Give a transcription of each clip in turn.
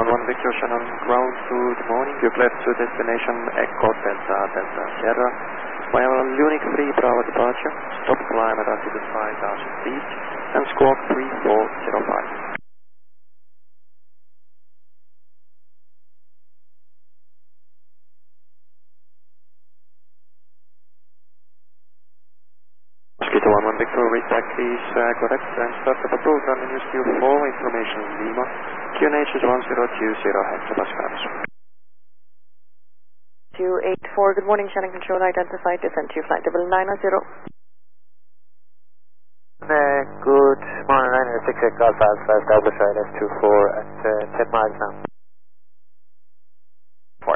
11 Victor Shannon, ground to the morning. You cleared to destination Echo Delta Delta Sierra. Via Munich 3 Bravo departure. Stop climb at altitude 5,000 feet and squawk 3405. Mosquito 11 Victor, read back is correct and start up a program in use Q4 information Lima. QNH is 1020 hectopascals. 284, good morning, Shannon Control, identified, descent to flight level 900. Good morning, Ryanair 68 Golf Alpha, establish ILS24 at 10 miles now. 4.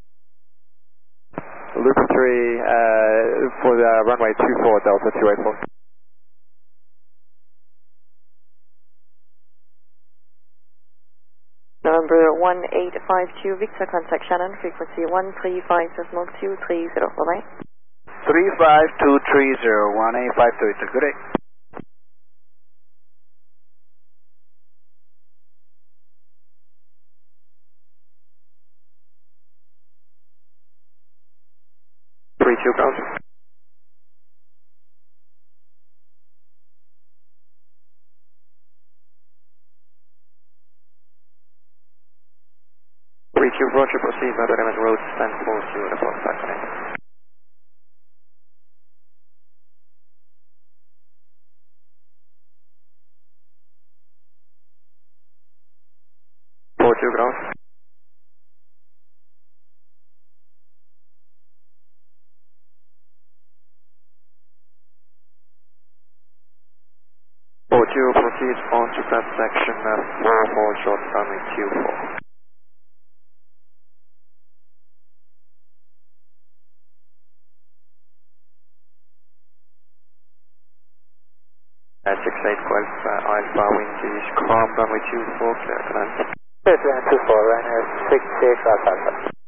Loop 3 for the runway 24 Delta 284. November 1852, Victor, contact Shannon, frequency 135.230, bye-bye. 35230, 1852, it's a good day. Two ground. Roger, proceed by the Remet Road, stand close to the report back on it. Ground. 42, proceed on to that section 44 short runway 24. At 68 Golf Alpha, wind is calm, runway 24, clear to land. Clear to land 24, Ryanair 68 Golf Alpha.